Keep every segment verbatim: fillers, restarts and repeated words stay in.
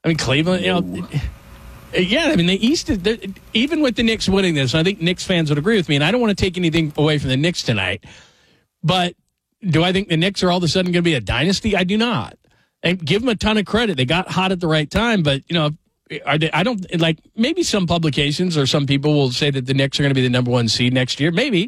I mean, Cleveland, you know, yeah, I mean, the East, even with the Knicks winning this, I think Knicks fans would agree with me, and I don't want to take anything away from the Knicks tonight, but do I think the Knicks are all of a sudden going to be a dynasty? I do not. And give them a ton of credit. They got hot at the right time, but, you know, are they, I don't, like, maybe some publications or some people will say that the Knicks are going to be the number one seed next year. Maybe.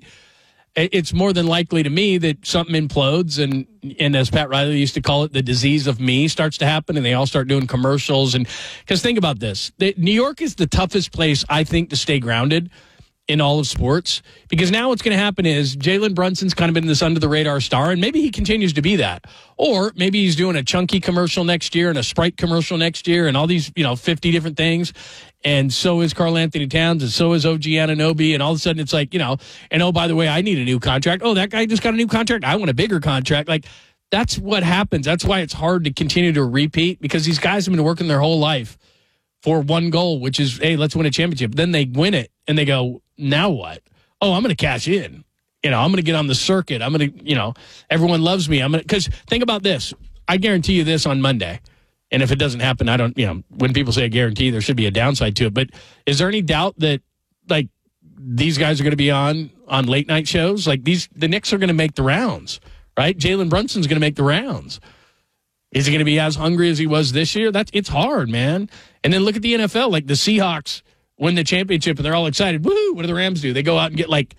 It's more than likely to me that something implodes and, and as Pat Riley used to call it, the disease of me starts to happen and they all start doing commercials. And because think about this, the, New York is the toughest place, I think, to stay grounded in all of sports, because now what's going to happen is Jalen Brunson's kind of been this under the radar star, and maybe he continues to be that, or maybe he's doing a Chunky commercial next year and a Sprite commercial next year and all these, you know, fifty different things. And so is Karl Anthony Towns, and so is O G Anunoby, and all of a sudden it's like, you know, and oh, by the way, I need a new contract. Oh, that guy just got a new contract. I want a bigger contract. Like, that's what happens. That's why it's hard to continue to repeat, because these guys have been working their whole life for one goal, which is, hey, let's win a championship. Then they win it, and they go, now what? Oh, I'm going to cash in. You know, I'm going to get on the circuit. I'm going to, you know, everyone loves me. I'm going to, because think about this. I guarantee you this on Monday. And if it doesn't happen, I don't, you know, when people say a guarantee, there should be a downside to it. But is there any doubt that, like, these guys are going to be on on late night shows? Like, these, the Knicks are going to make the rounds, right? Jalen Brunson's going to make the rounds. Is he going to be as hungry as he was this year? That's, it's hard, man. And then look at the N F L. Like, the Seahawks win the championship and they're all excited. Woo! What do the Rams do? They go out and get, like,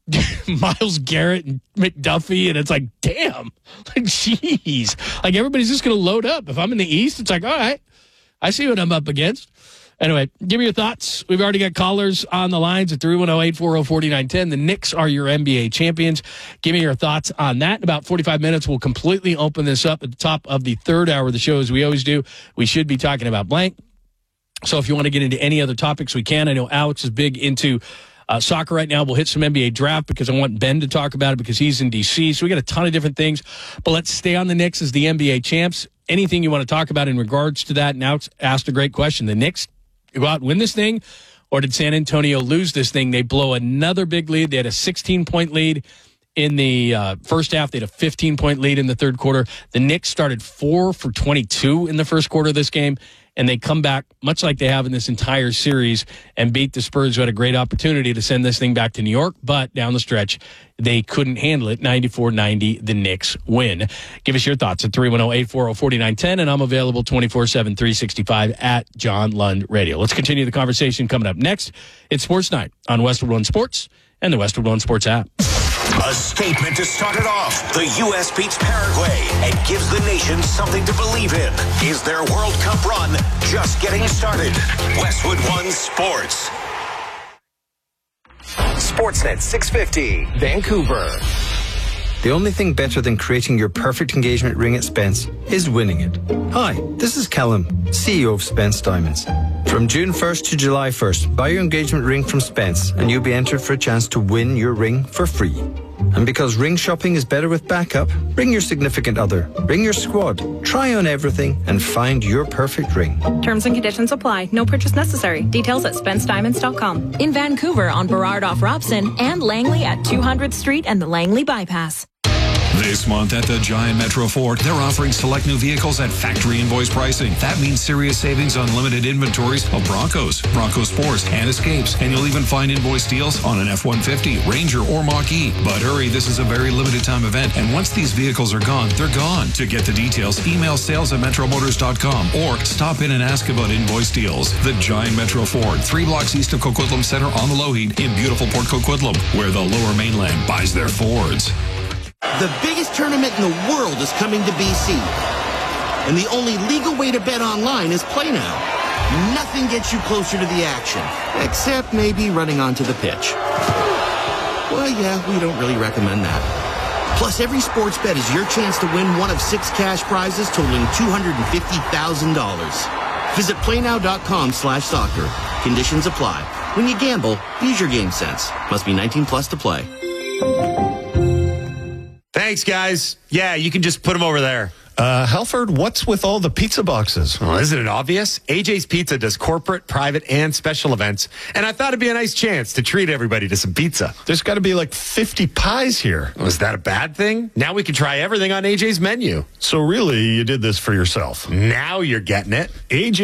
Myles Garrett and McDuffie, and it's like, damn, like, jeez, like, everybody's just going to load up. If I'm in the East, it's like, all right, I see what I'm up against. Anyway, give me your thoughts. We've already got callers on the lines at three one zero, eight four zero, four nine one zero. The Knicks are your N B A champions. Give me your thoughts on that. In about forty-five minutes, we'll completely open this up at the top of the third hour of the show, as we always do. We should be talking about blank. So if you want to get into any other topics, we can. I know Alex is big into Uh, soccer right now. We'll hit some N B A draft because I want Ben to talk about it because he's in D C. So we got a ton of different things. But let's stay on the Knicks as the N B A champs. Anything you want to talk about in regards to that? Now it's asked a great question. The Knicks go out and win this thing, or did San Antonio lose this thing? They blow another big lead. They had a sixteen-point lead in the uh, first half. They had a fifteen-point lead in the third quarter. The Knicks started four for twenty-two in the first quarter of this game, and they come back, much like they have in this entire series, and beat the Spurs, who had a great opportunity to send this thing back to New York. But down the stretch, they couldn't handle it. ninety-four ninety, the Knicks win. Give us your thoughts at three one zero, eight four zero, four nine one zero, and I'm available twenty-four seven, three sixty-five at John Lund Radio. Let's continue the conversation coming up next. It's Sports Night on Westwood One Sports and the Westwood One Sports app. A statement to start it off. The U S beats Paraguay and gives the nation something to believe in. Is their World Cup run just getting started? Westwood One Sports. Sportsnet six fifty, Vancouver. The only thing better than creating your perfect engagement ring at Spence is winning it. Hi, this is Callum, C E O of Spence Diamonds. From June first to July first, buy your engagement ring from Spence and you'll be entered for a chance to win your ring for free. And because ring shopping is better with backup, bring your significant other, bring your squad, try on everything and find your perfect ring. Terms and conditions apply. No purchase necessary. Details at spence diamonds dot com. In Vancouver on Burrard off Robson and Langley at two hundredth Street and the Langley Bypass. This month at the Giant Metro Ford, they're offering select new vehicles at factory invoice pricing. That means serious savings on limited inventories of Broncos, Bronco Sports, and Escapes. And you'll even find invoice deals on an F one fifty, Ranger, or Mach-E. But hurry, this is a very limited time event. And once these vehicles are gone, they're gone. To get the details, email sales at metro motors dot com or stop in and ask about invoice deals. The Giant Metro Ford, three blocks east of Coquitlam Center on the Lougheed in beautiful Port Coquitlam, where the Lower Mainland buys their Fords. The biggest tournament in the world is coming to B C. And the only legal way to bet online is Play Now. Nothing gets you closer to the action, except maybe running onto the pitch. Well, yeah, we don't really recommend that. Plus, every sports bet is your chance to win one of six cash prizes totaling two hundred fifty thousand dollars. Visit playnow.com slash soccer. Conditions apply. When you gamble, use your game sense. Must be nineteen plus to play. Thanks, guys. Yeah, you can just put them over there. Uh, Halford, what's with all the pizza boxes? Well, isn't it obvious? A J's Pizza does corporate, private, and special events, and I thought it'd be a nice chance to treat everybody to some pizza. There's got to be like fifty pies here. Was that a bad thing? Now we can try everything on A J's menu. So really, you did this for yourself? Now you're getting it. A J